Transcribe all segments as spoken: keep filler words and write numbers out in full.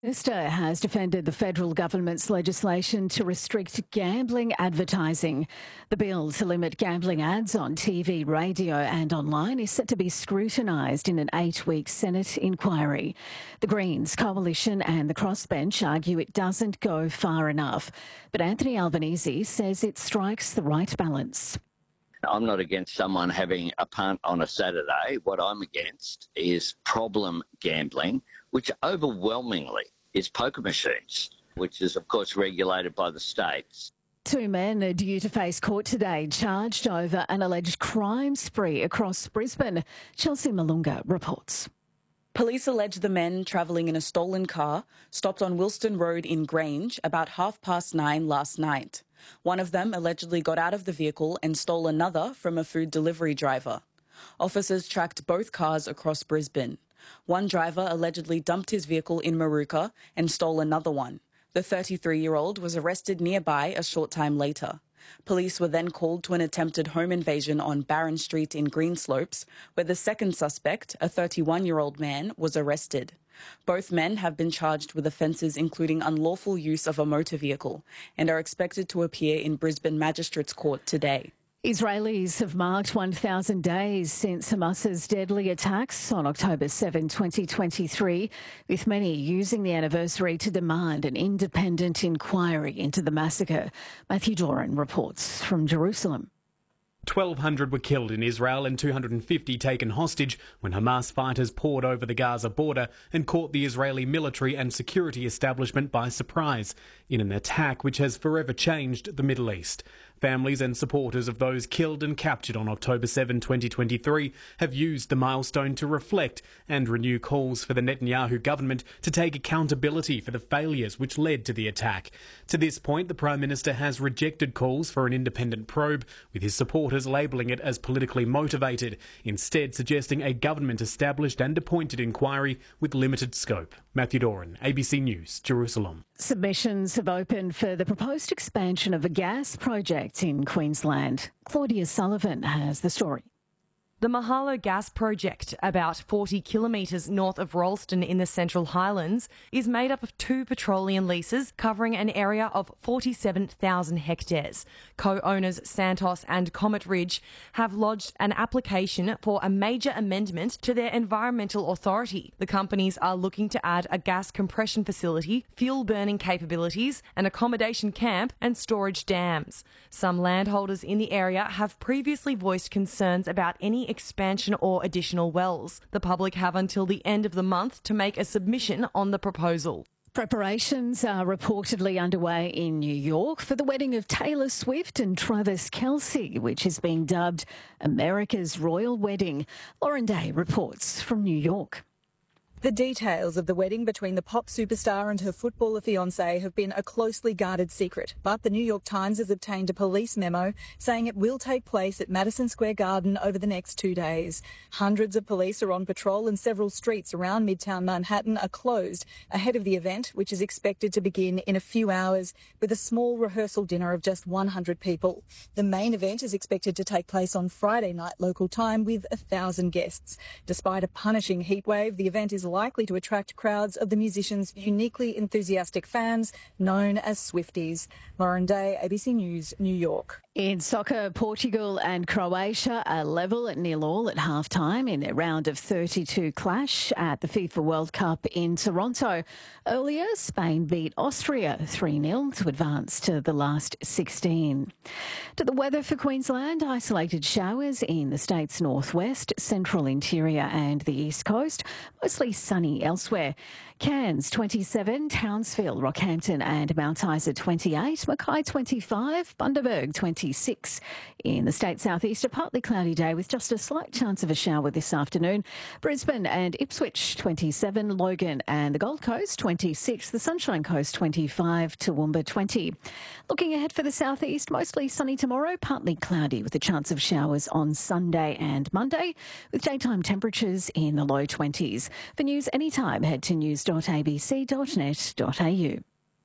Minister has defended the federal government's legislation to restrict gambling advertising. The bill to limit gambling ads on T V, radio and online is set to be scrutinised in an eight-week Senate inquiry. The Greens, Coalition and the Crossbench argue it doesn't go far enough, but Anthony Albanese says it strikes the right balance. I'm not against someone having a punt on a Saturday. What I'm against is problem gambling, which overwhelmingly is poker machines, which is, of course, regulated by the states. Two men are due to face court today, charged over an alleged crime spree across Brisbane. Chelsea Malunga reports. Police allege the men travelling in a stolen car stopped on Wilston Road in Grange about half past nine last night. One of them allegedly got out of the vehicle and stole another from a food delivery driver. Officers tracked both cars across Brisbane. One driver allegedly dumped his vehicle in Maruka and stole another one. The thirty-three-year-old was arrested nearby a short time later. Police were then called to an attempted home invasion on Barron Street in Greenslopes, where the second suspect, a thirty-one-year-old man, was arrested. Both men have been charged with offences including unlawful use of a motor vehicle and are expected to appear in Brisbane Magistrates Court today. Israelis have marked one thousand days since Hamas's deadly attacks on October seventh, twenty twenty-three, with many using the anniversary to demand an independent inquiry into the massacre. Matthew Doran reports from Jerusalem. twelve hundred were killed in Israel and two hundred fifty taken hostage when Hamas fighters poured over the Gaza border and caught the Israeli military and security establishment by surprise in an attack which has forever changed the Middle East. Families and supporters of those killed and captured on October seventh, twenty twenty-three have used the milestone to reflect and renew calls for the Netanyahu government to take accountability for the failures which led to the attack. To this point, the Prime Minister has rejected calls for an independent probe, with his supporters labelling it as politically motivated, instead suggesting a government-established and appointed inquiry with limited scope. Matthew Doran, A B C News, Jerusalem. Submissions have opened for the proposed expansion of a gas project in Queensland. Claudia Sullivan has the story. The Mahalo Gas Project, about forty kilometres north of Rolleston in the Central Highlands, is made up of two petroleum leases covering an area of forty-seven thousand hectares. Co-owners Santos and Comet Ridge have lodged an application for a major amendment to their environmental authority. The companies are looking to add a gas compression facility, fuel burning capabilities, an accommodation camp and storage dams. Some landholders in the area have previously voiced concerns about any expansion or additional wells. The public have until the end of the month to make a submission on the proposal. Preparations are reportedly underway in New York for the wedding of Taylor Swift and Travis Kelce, which is being dubbed America's Royal Wedding. Lauren Day reports from New York. The details of the wedding between the pop superstar and her footballer fiancé have been a closely guarded secret, but the New York Times has obtained a police memo saying it will take place at Madison Square Garden over the next two days. Hundreds of police are on patrol and several streets around Midtown Manhattan are closed ahead of the event, which is expected to begin in a few hours with a small rehearsal dinner of just one hundred people. The main event is expected to take place on Friday night local time with a thousand guests. Despite a punishing heatwave, the event is likely to attract crowds of the musician's uniquely enthusiastic fans known as Swifties. Lauren Day, A B C News, New York. In soccer, Portugal and Croatia are level at nil all at half-time in their round of thirty-two clash at the FIFA World Cup in Toronto. Earlier, Spain beat Austria three nil to advance to the last sixteen. To the weather for Queensland, isolated showers in the state's northwest, central interior and the east coast, mostly sunny elsewhere. Cairns twenty-seven, Townsville, Rockhampton and Mount Isa twenty-eight, Mackay twenty-five, Bundaberg twenty-six. In the state southeast, a partly cloudy day with just a slight chance of a shower this afternoon. Brisbane and Ipswich twenty-seven, Logan and the Gold Coast twenty-six, the Sunshine Coast twenty-five, Toowoomba twenty. Looking ahead for the southeast, mostly sunny tomorrow, partly cloudy with a chance of showers on Sunday and Monday, with daytime temperatures in the low twenties. For news anytime, head to news dot a b c dot net dot a u.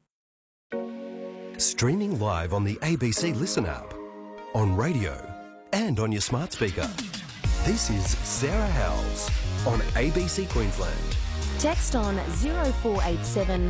Streaming live on the A B C Listen app, on radio and on your smart speaker. This is Sarah Howells on A B C Queensland. Text on zero four eight seven